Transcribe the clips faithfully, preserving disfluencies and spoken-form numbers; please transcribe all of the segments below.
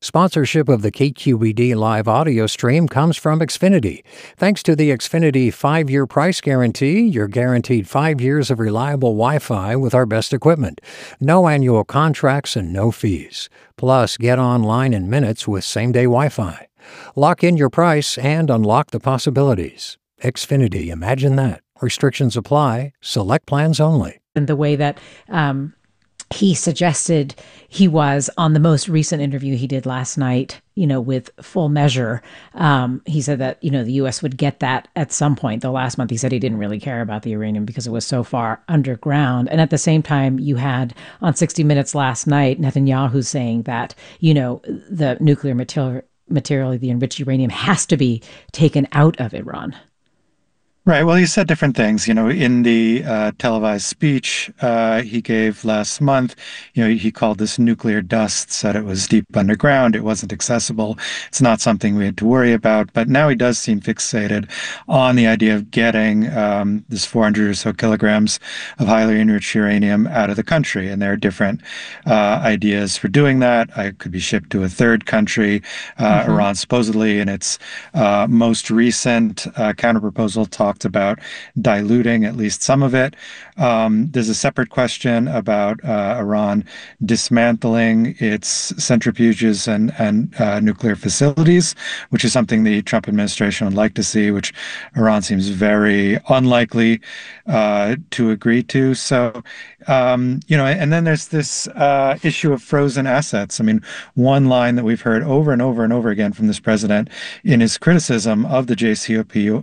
Sponsorship of the K Q E D live audio stream comes from Xfinity. Thanks to the Xfinity five-year price guarantee, you're guaranteed five years of reliable Wi-Fi with our best equipment. No annual contracts and no fees. Plus, get online in minutes with same-day Wi-Fi. Lock in your price and unlock the possibilities. Xfinity, imagine that. Restrictions apply. Select plans only. And the way that um, he suggested he was on the most recent interview he did last night, you know, with Full Measure. Um, he said that, you know, the U S would get that at some point. Though last month he said he didn't really care about the uranium because it was so far underground. And at the same time, you had on sixty minutes last night, Netanyahu saying that, you know, the nuclear material, material, the enriched uranium has to be taken out of Iran. Right. Well, he said different things. You know, in the uh, televised speech uh, he gave last month, you know, he called this nuclear dust, said it was deep underground. It wasn't accessible. It's not something we had to worry about. But now he does seem fixated on the idea of getting um, this four hundred or so kilograms of highly enriched uranium out of the country. And there are different uh, ideas for doing that. It could be shipped to a third country. Uh, mm-hmm. Iran supposedly, in its uh, most recent uh, counterproposal, talked about diluting at least some of it. Um, there's a separate question about uh, Iran dismantling its centrifuges and, and uh, nuclear facilities, which is something the Trump administration would like to see, which Iran seems very unlikely uh, to agree to. So, um, you know, and then there's this uh, issue of frozen assets. I mean, one line that we've heard over and over and over again from this president in his criticism of the J C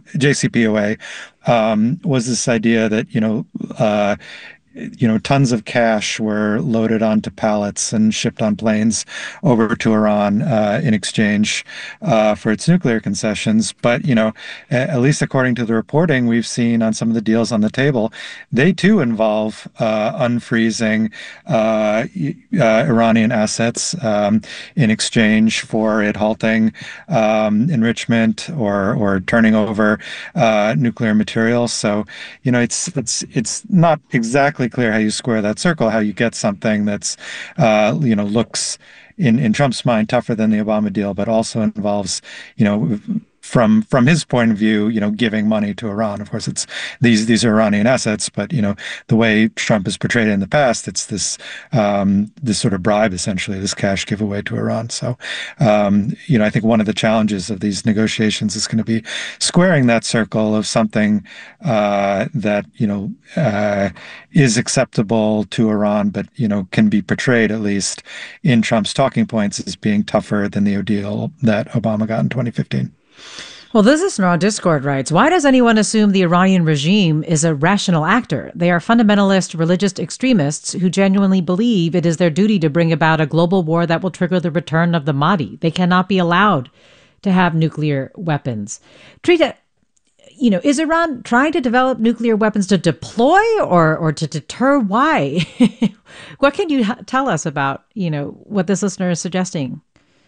P O A um, was this idea that, you know, uh, you know, tons of cash were loaded onto pallets and shipped on planes over to Iran uh, in exchange uh, for its nuclear concessions. But, you know, at least according to the reporting we've seen on some of the deals on the table, they too involve uh, unfreezing uh, uh, Iranian assets um, in exchange for it halting um, enrichment or or turning over uh, nuclear materials. So, you know, it's it's it's not exactly clear how you square that circle, how you get something that's, uh, you know, looks in, in Trump's mind tougher than the Obama deal, but also involves, you know, from from his point of view, you know, giving money to Iran. Of course, it's these these are Iranian assets, but you know, the way Trump has portrayed it in the past, it's this um, this sort of bribe, essentially, this cash giveaway to Iran. So, um, you know, I think one of the challenges of these negotiations is going to be squaring that circle of something uh, that you know uh, is acceptable to Iran, but you know can be portrayed at least in Trump's talking points as being tougher than the deal that Obama got in twenty fifteen. Well, this is Raw Discord writes, why does anyone assume the Iranian regime is a rational actor? They are fundamentalist religious extremists who genuinely believe it is their duty to bring about a global war that will trigger the return of the Mahdi. They cannot be allowed to have nuclear weapons. Trita, you know, is Iran trying to develop nuclear weapons to deploy or or to deter? Why? What can you tell us about, you know, what this listener is suggesting?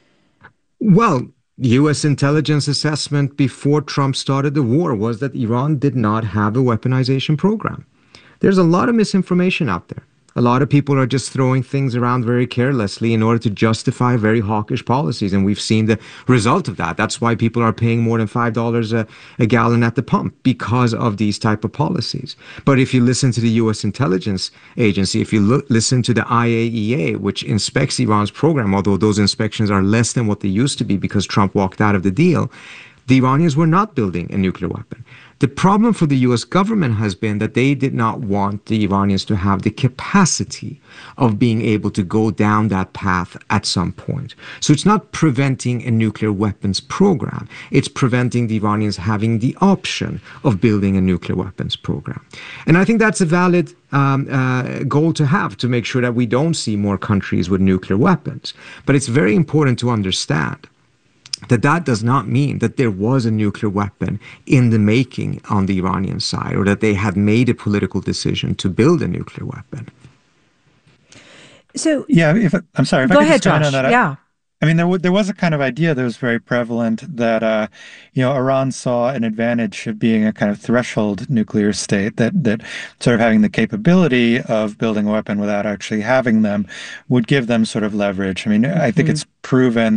Well, U S intelligence assessment before Trump started the war was that Iran did not have a weaponization program. There's a lot of misinformation out there. A lot of people are just throwing things around very carelessly in order to justify very hawkish policies, and we've seen the result of that. That's why people are paying more than five dollars a, a gallon at the pump, because of these type of policies. But if you listen to the U S intelligence agency, if you look, listen to the I A E A, which inspects Iran's program, although those inspections are less than what they used to be because Trump walked out of the deal, the Iranians were not building a nuclear weapon. The problem for the U S government has been that they did not want the Iranians to have the capacity of being able to go down that path at some point. So it's not preventing a nuclear weapons program. It's preventing the Iranians having the option of building a nuclear weapons program. And I think that's a valid um, uh, goal to have, to make sure that we don't see more countries with nuclear weapons. But it's very important to understand that that does not mean that there was a nuclear weapon in the making on the Iranian side, or that they had made a political decision to build a nuclear weapon. So yeah, if I'm sorry, if go I could ahead, just comment Josh. on that. Yeah. I mean, there, w- there was a kind of idea that was very prevalent that, uh, you know, Iran saw an advantage of being a kind of threshold nuclear state, that, that sort of having the capability of building a weapon without actually having them would give them sort of leverage. I mean, I think mm-hmm. it's proven